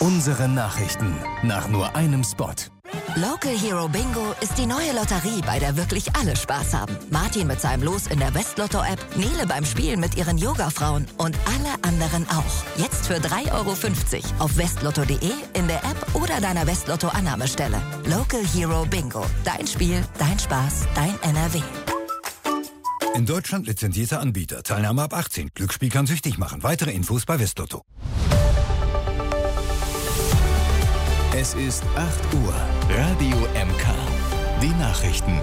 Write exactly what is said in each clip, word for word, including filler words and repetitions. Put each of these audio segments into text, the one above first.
Unsere Nachrichten nach nur einem Spot. Local Hero Bingo ist die neue Lotterie, bei der wirklich alle Spaß haben. Martin mit seinem Los in der Westlotto-App, Nele beim Spielen mit ihren Yoga-Frauen und alle anderen auch. Jetzt für drei Euro fünfzig auf westlotto punkt de, in der App oder deiner Westlotto-Annahmestelle. Local Hero Bingo. Dein Spiel, dein Spaß, dein N R W. In Deutschland lizenzierter Anbieter. Teilnahme ab achtzehn. Glücksspiel kann süchtig machen. Weitere Infos bei Westlotto. Es ist acht Uhr. Radio M K. Die Nachrichten.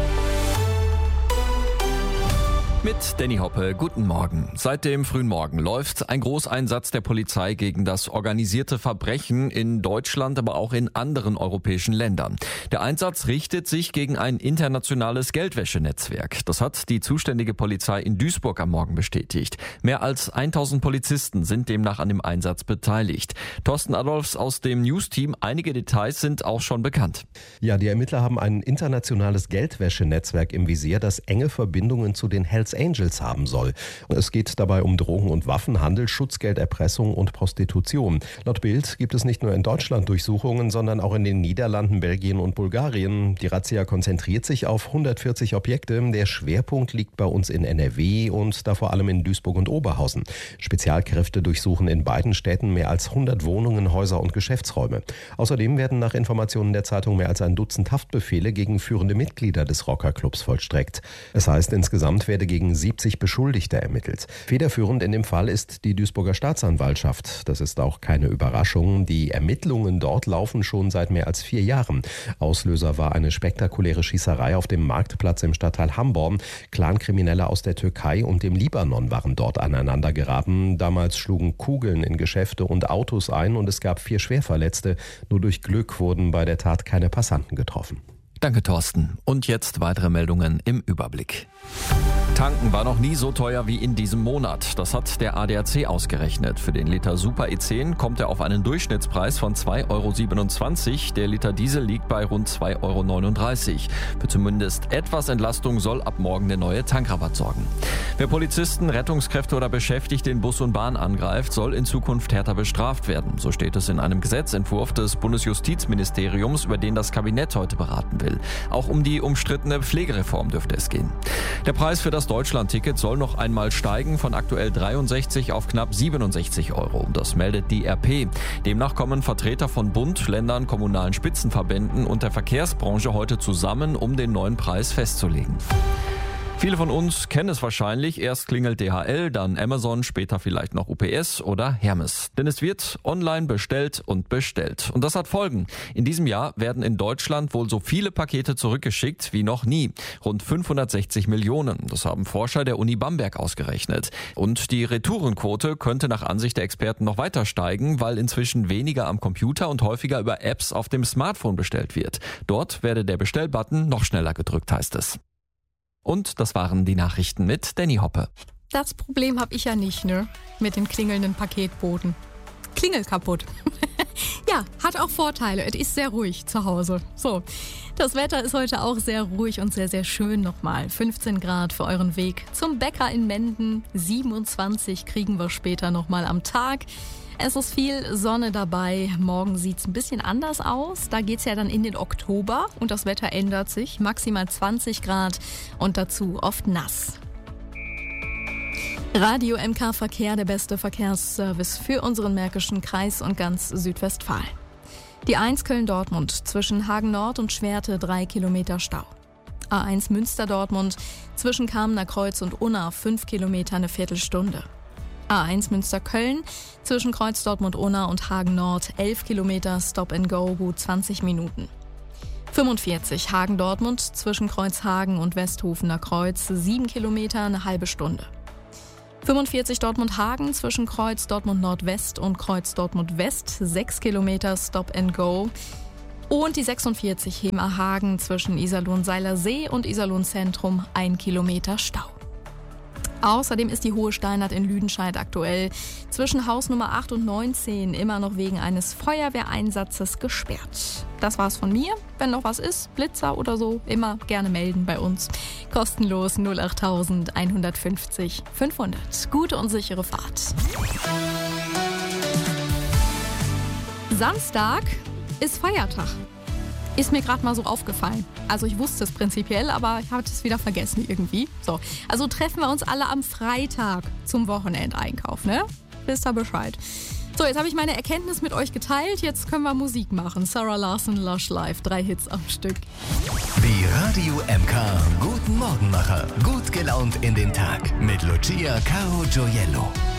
Mit Danny Hoppe, guten Morgen. Seit dem frühen Morgen läuft ein Großeinsatz der Polizei gegen das organisierte Verbrechen in Deutschland, aber auch in anderen europäischen Ländern. Der Einsatz richtet sich gegen ein internationales Geldwäschenetzwerk. Das hat die zuständige Polizei in Duisburg am Morgen bestätigt. Mehr als tausend Polizisten sind demnach an dem Einsatz beteiligt. Thorsten Adolfs aus dem News-Team, einige Details sind auch schon bekannt. Ja, die Ermittler haben ein internationales Geldwäschenetzwerk im Visier, das enge Verbindungen zu den Hells Angels haben soll. Es geht dabei um Drogen- und Waffenhandel, Schutzgelderpressung und Prostitution. Laut Bild gibt es nicht nur in Deutschland Durchsuchungen, sondern auch in den Niederlanden, Belgien und Bulgarien. Die Razzia konzentriert sich auf hundertvierzig Objekte. Der Schwerpunkt liegt bei uns in N R W und da vor allem in Duisburg und Oberhausen. Spezialkräfte durchsuchen in beiden Städten mehr als hundert Wohnungen, Häuser und Geschäftsräume. Außerdem werden nach Informationen der Zeitung mehr als ein Dutzend Haftbefehle gegen führende Mitglieder des Rockerclubs vollstreckt. Es heißt, insgesamt werde gegen siebzig Beschuldigte ermittelt. Federführend in dem Fall ist die Duisburger Staatsanwaltschaft. Das ist auch keine Überraschung. Die Ermittlungen dort laufen schon seit mehr als vier Jahren. Auslöser war eine spektakuläre Schießerei auf dem Marktplatz im Stadtteil Hamborn. Clankriminelle aus der Türkei und dem Libanon waren dort aneinander geraten. Damals schlugen Kugeln in Geschäfte und Autos ein und es gab vier Schwerverletzte. Nur durch Glück wurden bei der Tat keine Passanten getroffen. Danke, Thorsten. Und jetzt weitere Meldungen im Überblick. Tanken war noch nie so teuer wie in diesem Monat. Das hat der A D A C ausgerechnet. Für den Liter Super E zehn kommt er auf einen Durchschnittspreis von zwei Euro siebenundzwanzig. Der Liter Diesel liegt bei rund zwei Euro neununddreißig. Für zumindest etwas Entlastung soll ab morgen der neue Tankrabatt sorgen. Wer Polizisten, Rettungskräfte oder Beschäftigte in Bus und Bahn angreift, soll in Zukunft härter bestraft werden. So steht es in einem Gesetzentwurf des Bundesjustizministeriums, über den das Kabinett heute beraten will. Auch um die umstrittene Pflegereform dürfte es gehen. Der Preis für das Deutschland-Ticket soll noch einmal steigen, von aktuell dreiundsechzig auf knapp siebenundsechzig Euro. Das meldet die R P. Demnach kommen Vertreter von Bund, Ländern, kommunalen Spitzenverbänden und der Verkehrsbranche heute zusammen, um den neuen Preis festzulegen. Viele von uns kennen es wahrscheinlich. Erst klingelt D H L, dann Amazon, später vielleicht noch U P S oder Hermes. Denn es wird online bestellt und bestellt. Und das hat Folgen. In diesem Jahr werden in Deutschland wohl so viele Pakete zurückgeschickt wie noch nie. Rund fünfhundertsechzig Millionen. Das haben Forscher der Uni Bamberg ausgerechnet. Und die Retourenquote könnte nach Ansicht der Experten noch weiter steigen, weil inzwischen weniger am Computer und häufiger über Apps auf dem Smartphone bestellt wird. Dort werde der Bestellbutton noch schneller gedrückt, heißt es. Und das waren die Nachrichten mit Danny Hoppe. Das Problem habe ich ja nicht, ne? Mit dem klingelnden Paketboten. Klingel kaputt. Ja, hat auch Vorteile. Es ist sehr ruhig zu Hause. So, das Wetter ist heute auch sehr ruhig und sehr, sehr schön nochmal. fünfzehn Grad für euren Weg zum Bäcker in Menden. siebenundzwanzig kriegen wir später nochmal am Tag. Es ist viel Sonne dabei. Morgen sieht es ein bisschen anders aus. Da geht es ja dann in den Oktober und das Wetter ändert sich. Maximal zwanzig Grad und dazu oft nass. Radio M K Verkehr, der beste Verkehrsservice für unseren Märkischen Kreis und ganz Südwestfalen. Die eins Köln-Dortmund zwischen Hagen Nord und Schwerte drei Kilometer Stau. A eins Münster-Dortmund zwischen Kamener Kreuz und Unna fünf Kilometer eine Viertelstunde. A eins Münster-Köln zwischen Kreuz Dortmund-Unna und Hagen Nord elf Kilometer Stop and Go, gut zwanzig Minuten. fünfundvierzig Hagen-Dortmund zwischen Kreuzhagen und Westhofener Kreuz sieben Kilometer, eine halbe Stunde. fünfundvierzig Dortmund-Hagen zwischen Kreuz Dortmund-Nordwest und Kreuz Dortmund-West sechs Kilometer Stop and Go. Und die sechsundvierzig Hemer-Hagen zwischen Iserlohn-Seilersee und Iserlohn-Zentrum ein Kilometer Stau. Außerdem ist die Hohe Steinert in Lüdenscheid aktuell zwischen Hausnummer acht und neunzehn immer noch wegen eines Feuerwehreinsatzes gesperrt. Das war's von mir. Wenn noch was ist, Blitzer oder so, immer gerne melden bei uns. Kostenlos null acht eins fünfzig fünfhundert. Gute und sichere Fahrt. Samstag ist Feiertag. Ist mir gerade mal so aufgefallen. Also ich wusste es prinzipiell, aber ich hatte es wieder vergessen irgendwie. So, also treffen wir uns alle am Freitag zum Wochenendeinkauf, ne? Wisst ihr Bescheid. So, jetzt habe ich meine Erkenntnis mit euch geteilt. Jetzt können wir Musik machen. Sarah Larson, Lush Live, drei Hits am Stück. Die Radio M K Guten Morgenmacher. Gut gelaunt in den Tag mit Lucia Caro Gioiello.